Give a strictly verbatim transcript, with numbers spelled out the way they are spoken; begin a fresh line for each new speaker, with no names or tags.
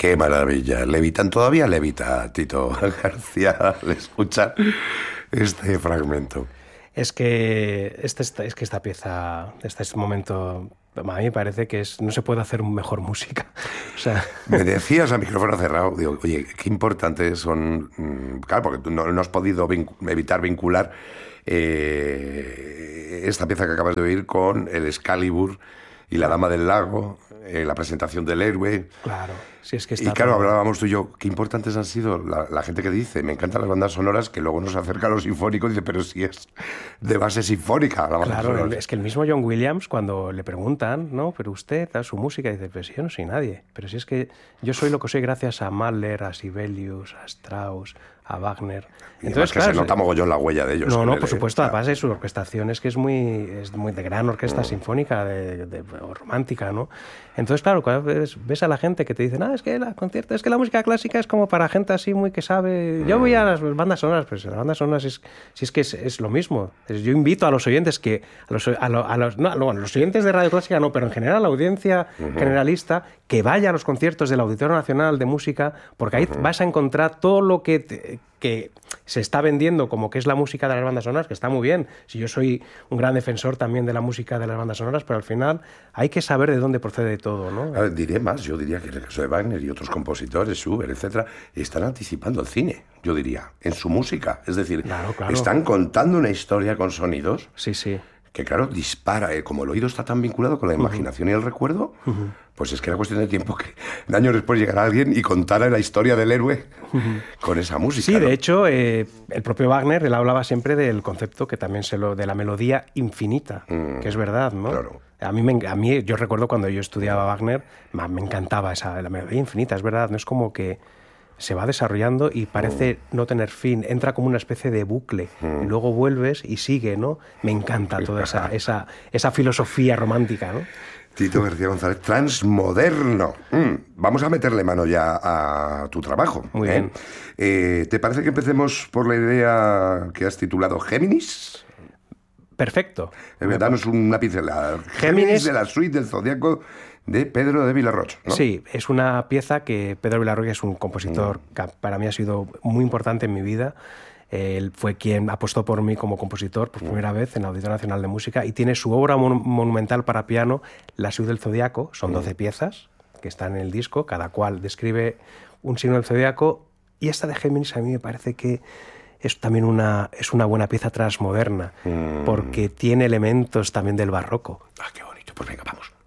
Qué maravilla. Levitan, todavía levita, Tito García, al escuchar este fragmento.
Es que, este, es que esta pieza, este momento, a mí me parece que es, no se puede hacer mejor música. O sea...
Me decías a micrófono cerrado, digo, oye, qué importantes son... Claro, porque tú no, no has podido vincu- evitar vincular eh, esta pieza que acabas de oír con el Excalibur y la Dama del Lago, eh, la presentación del héroe.
Claro, si es que está...
Y claro,
todo...
hablábamos tú y yo, qué importantes han sido la, la gente que dice, me encantan las bandas sonoras, que luego nos acerca a lo sinfónico y dice, pero si es de base sinfónica la banda
Claro,
sonora.
es que el mismo John Williams, cuando le preguntan, ¿no? Pero usted, a su música, dice, pues yo no soy nadie. Pero si es que yo soy lo que soy gracias a Mahler, a Sibelius, a Strauss, a Wagner.
Y
Entonces,
que
claro,
se nota mogollón la huella de ellos.
No, no,
él,
por supuesto,
¿eh?
además de su orquestación es que es muy, es muy de gran orquesta
Mm.
sinfónica de, de, o romántica, ¿no? Entonces, claro, cuando ves, ves a la gente que te dice, ah, es que la concierto, es que la música clásica es como para gente así muy que sabe. Yo voy a las bandas sonoras, pues las bandas sonoras es, si es que es, es lo mismo. Yo invito a los oyentes que, a los, a los, a los, no, a los oyentes de Radio Clásica no, pero en general a la audiencia uh-huh. generalista, que vaya a los conciertos del Auditorio Nacional de Música, porque ahí uh-huh. vas a encontrar todo lo que... Te, que se está vendiendo como que es la música de las bandas sonoras, que está muy bien. Si yo soy un gran defensor también de la música de las bandas sonoras, pero al final hay que saber de dónde procede todo, ¿no?
A ver, diré más, yo diría que en el caso de Wagner y otros compositores, Schubert, etcétera, están anticipando el cine, yo diría, en su música. Es decir,
claro, claro.
están contando una historia con sonidos.
Sí, sí.
Que claro, dispara, eh, como el oído está tan vinculado con la imaginación uh-huh. y el recuerdo, uh-huh. pues es que era cuestión de tiempo que años después llegara alguien y contara la historia del héroe uh-huh. con esa música.
Sí,
¿no?
de hecho, eh, el propio Wagner, él hablaba siempre del concepto que también se lo, de la melodía infinita, mm, que es verdad, ¿no?
Claro.
A mí, me, a mí, yo recuerdo cuando yo estudiaba Wagner, me encantaba esa, la melodía infinita, es verdad, no es como que se va desarrollando y parece mm. no tener fin, entra como una especie de bucle, mm. y luego vuelves y sigue, ¿no? Me encanta toda esa, esa, esa filosofía romántica, ¿no?
Tito García González, transmoderno. Mm, vamos a meterle mano ya a tu trabajo.
Muy
¿eh?
bien.
Eh, ¿Te parece que empecemos por la idea que has titulado Géminis?
Perfecto.
Eh, danos una pincelada.
Géminis,
Géminis de la suite del Zodíaco de Pedro de Vilarroch, ¿no?
Sí, es una pieza que Pedro Vilarroch es un compositor mm. que para mí ha sido muy importante en mi vida. Él fue quien apostó por mí como compositor por primera mm. vez en la Auditorio Nacional de Música y tiene su obra mon- monumental para piano, La suite del Zodíaco. Son doce mm. piezas que están en el disco, cada cual describe un signo del Zodíaco. Y esta de Géminis a mí me parece que es también una, es una buena pieza transmoderna, mm. porque tiene elementos también del barroco.
Ah, qué bonito. Pues venga, vamos.